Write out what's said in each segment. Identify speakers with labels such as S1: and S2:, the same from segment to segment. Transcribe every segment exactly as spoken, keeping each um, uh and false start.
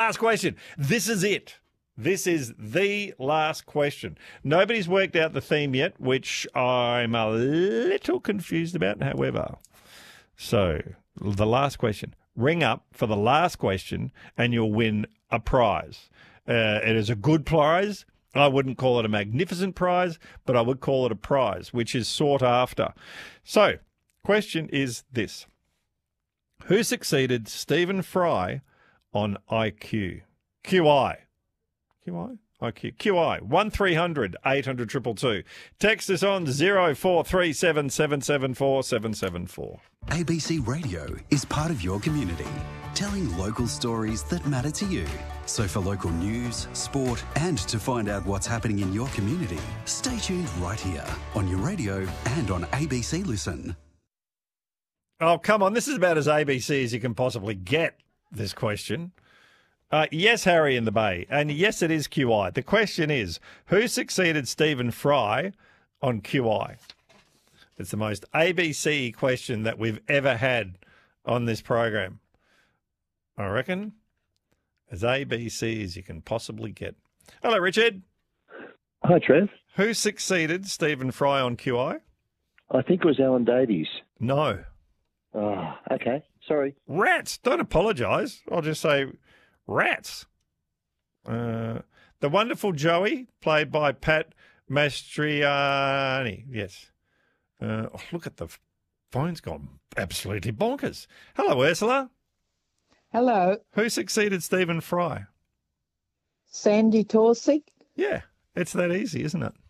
S1: last question. This is it. This is the last question. Nobody's worked out the theme yet, which I'm a little confused about, however. So, the last question. Ring up for the last question and you'll win a prize. Uh, it is a good prize. I wouldn't call it a magnificent prize, but I would call it a prize, which is sought after. So, question is this. Who succeeded Stephen Fry on I Q? Q I. Q I? I Q. Q I. one three hundred eight hundred two two two. Text us on zero four three seven seven seven four seven seven four.
S2: A B C Radio is part of your community, telling local stories that matter to you. So for local news, sport, and to find out what's happening in your community, stay tuned right here on your radio and on A B C Listen.
S1: Oh, come on. This is about as A B C as you can possibly get, this question. Uh, yes, Harry in the Bay. And yes, it is Q I. The question is, who succeeded Stephen Fry on Q I? It's the most A B C question that we've ever had on this program. I reckon as A B C as you can possibly get. Hello, Richard.
S3: Hi, Trev.
S1: Who succeeded Stephen Fry on Q I?
S3: I think it was Alan Davies.
S1: No.
S3: Oh, okay. Sorry.
S1: Rats. Don't apologise. I'll just say rats. Uh, the Wonderful Joey, played by Pat Mastriani. Yes. Uh, oh, look at the phone's gone absolutely bonkers. Hello, Ursula.
S4: Hello.
S1: Who succeeded Stephen Fry?
S4: Sandy Torsick.
S1: Yeah, it's that easy, isn't it?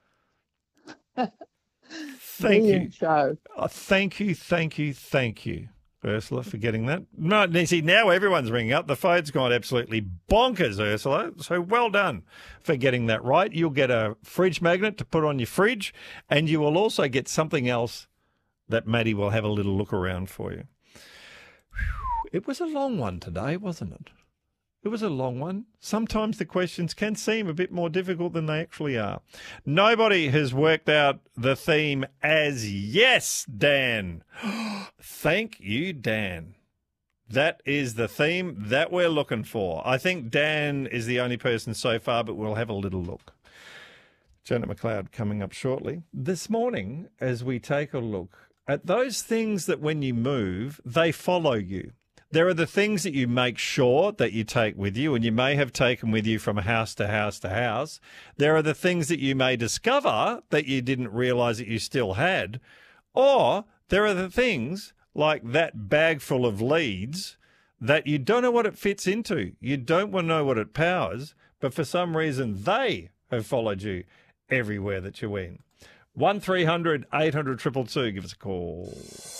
S1: Thank
S4: Brilliant
S1: you.
S4: Show.
S1: Oh, thank you, thank you, thank you, Ursula, for getting that. No, see, now everyone's ringing up. The phone's gone absolutely bonkers, Ursula. So well done for getting that right. You'll get a fridge magnet to put on your fridge, and you will also get something else that Maddie will have a little look around for you. It was a long one today, wasn't it? It was a long one. Sometimes the questions can seem a bit more difficult than they actually are. Nobody has worked out the theme as yes, Dan. Thank you, Dan. That is the theme that we're looking for. I think Dan is the only person so far, but we'll have a little look. Janet McLeod coming up shortly. This morning, as we take a look at those things that when you move, they follow you. There are the things that you make sure that you take with you, and you may have taken with you from house to house to house. There are the things that you may discover that you didn't realise that you still had. Or there are the things like that bag full of leads that you don't know what it fits into. You don't want to know what it powers, but for some reason they have followed you everywhere that you went. one three hundred eight hundred two two two. Give us a call.